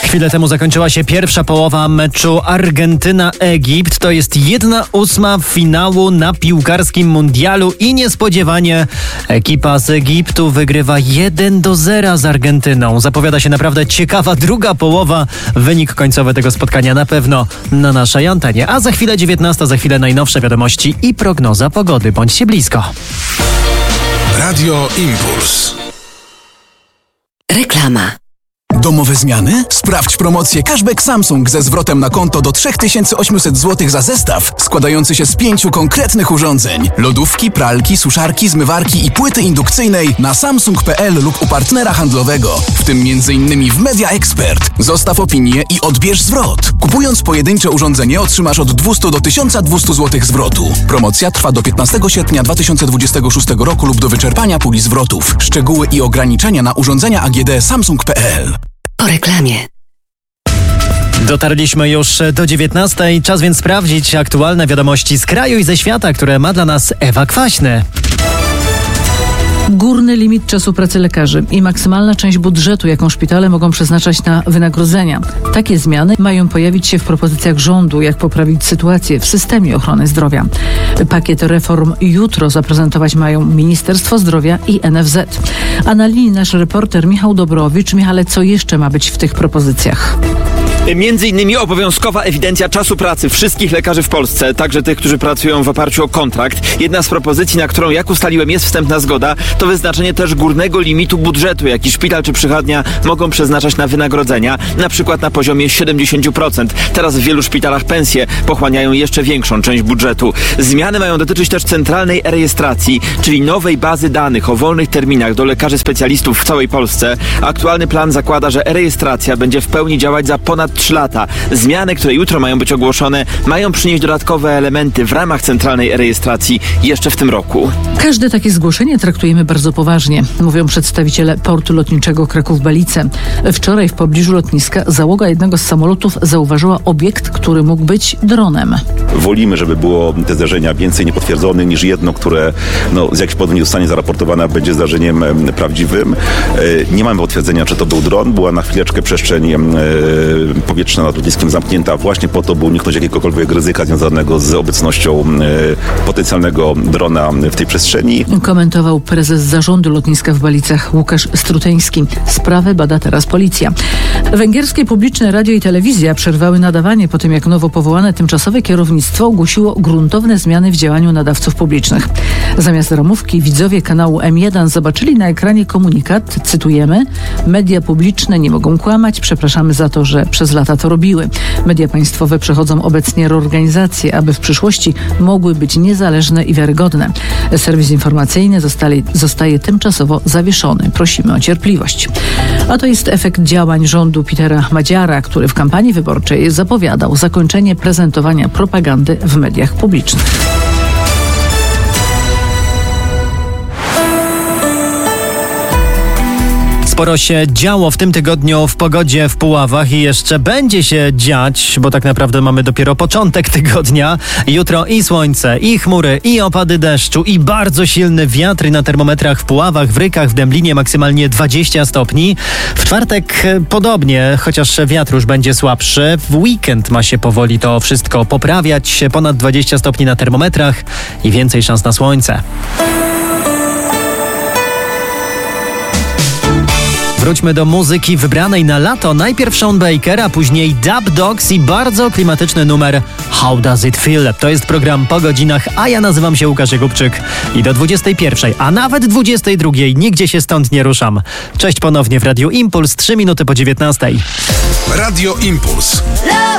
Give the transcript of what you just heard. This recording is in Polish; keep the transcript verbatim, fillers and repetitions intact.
Chwilę temu zakończyła się pierwsza połowa meczu Argentyna-Egipt. To jest jedna ósma finału na piłkarskim mundialu i niespodziewanie ekipa z Egiptu wygrywa jeden do zera z Argentyną. Zapowiada się naprawdę ciekawa druga połowa. Wynik końcowy tego spotkania na pewno na naszej antenie. A za chwilę dziewiętnasta, za chwilę najnowsze wiadomości i prognoza pogody. Bądźcie blisko. Radio Impuls. Reklama. Domowe zmiany? Sprawdź promocję Cashback Samsung ze zwrotem na konto do trzy tysiące osiemset złotych za zestaw składający się z pięciu konkretnych urządzeń. Lodówki, pralki, suszarki, zmywarki i płyty indukcyjnej na samsung kropka p l lub u partnera handlowego, w tym między innymi w Media Expert. Zostaw opinię i odbierz zwrot. Kupując pojedyncze urządzenie otrzymasz od dwieście do tysiąca dwustu złotych zwrotu. Promocja trwa do piętnastego sierpnia dwa tysiące dwudziestego szóstego roku lub do wyczerpania puli zwrotów. Szczegóły i ograniczenia na urządzenia A G D samsung kropka p l. Po reklamie. Dotarliśmy już do dziewiętnastej. Czas więc sprawdzić aktualne wiadomości z kraju i ze świata, które ma dla nas Ewa Kwaśny. Górny limit czasu pracy lekarzy i maksymalna część budżetu, jaką szpitale mogą przeznaczać na wynagrodzenia. Takie zmiany mają pojawić się w propozycjach rządu, jak poprawić sytuację w systemie ochrony zdrowia. Pakiet reform jutro zaprezentować mają Ministerstwo Zdrowia i N F Z. A na linii nasz reporter Michał Dobrowicz. Michale, co jeszcze ma być w tych propozycjach? Między innymi obowiązkowa ewidencja czasu pracy wszystkich lekarzy w Polsce, także tych, którzy pracują w oparciu o kontrakt. Jedna z propozycji, na którą, jak ustaliłem, jest wstępna zgoda, to wyznaczenie też górnego limitu budżetu, jaki szpital czy przychodnia mogą przeznaczać na wynagrodzenia, na przykład na poziomie siedemdziesiąt procent. Teraz w wielu szpitalach pensje pochłaniają jeszcze większą część budżetu. Zmiany mają dotyczyć też centralnej e-rejestracji, czyli nowej bazy danych o wolnych terminach do lekarzy specjalistów w całej Polsce. Aktualny plan zakłada, że e-rejestracja będzie w pełni działać za ponad trzy lata. Zmiany, które jutro mają być ogłoszone, mają przynieść dodatkowe elementy w ramach centralnej e-rejestracji jeszcze w tym roku. Każde takie zgłoszenie traktujemy bardzo poważnie, mówią przedstawiciele portu lotniczego Kraków-Belice. Wczoraj w pobliżu lotniska załoga jednego z samolotów zauważyła obiekt, który mógł być dronem. Wolimy, żeby było te zdarzenia więcej niepotwierdzone niż jedno, które no, z jakichś powodów nie zostanie zaraportowane, będzie zdarzeniem e, prawdziwym. E, nie mamy potwierdzenia, czy to był dron. Była na chwileczkę przestrzeń e, powietrzna nad lotniskiem zamknięta właśnie po to, by uniknąć jakiegokolwiek ryzyka związanego z obecnością e, potencjalnego drona w tej przestrzeni. Komentował prezes zarządu lotniska w Balicach Łukasz Struteński. Sprawę bada teraz policja. Węgierskie publiczne radio i telewizja przerwały nadawanie po tym, jak nowo powołane tymczasowe kierownictwo ogłosiło gruntowne zmiany w działaniu nadawców publicznych. Zamiast ramówki widzowie kanału M jeden zobaczyli na ekranie komunikat, cytujemy: media publiczne nie mogą kłamać, przepraszamy za to, że przez lata to robiły. Media państwowe przechodzą obecnie reorganizację, aby w przyszłości mogły być niezależne i wiarygodne. Serwis informacyjny zostali, zostaje tymczasowo zawieszony. Prosimy o cierpliwość. A to jest efekt działań rządu Petera Madziara, który w kampanii wyborczej zapowiadał zakończenie prezentowania propagandy w mediach publicznych. Sporo się działo w tym tygodniu w pogodzie w Puławach i jeszcze będzie się dziać, bo tak naprawdę mamy dopiero początek tygodnia. Jutro i słońce, i chmury, i opady deszczu, i bardzo silny wiatr na termometrach w Puławach, w Rykach, w Dęblinie maksymalnie dwadzieścia stopni. W czwartek podobnie, chociaż wiatr już będzie słabszy. W weekend ma się powoli to wszystko poprawiać. Ponad dwadzieścia stopni na termometrach i więcej szans na słońce. Wróćmy do muzyki wybranej na lato. Najpierw Sean Baker, a później Dub Dogs i bardzo klimatyczny numer How Does It Feel. To jest program Po godzinach, a ja nazywam się Łukasz Jakubczyk i do dwudziestej pierwszej, a nawet dwudziestej drugiej nigdzie się stąd nie ruszam. Cześć ponownie w Radiu Impuls, trzy minuty po dziewiętnastej. Radio Impuls.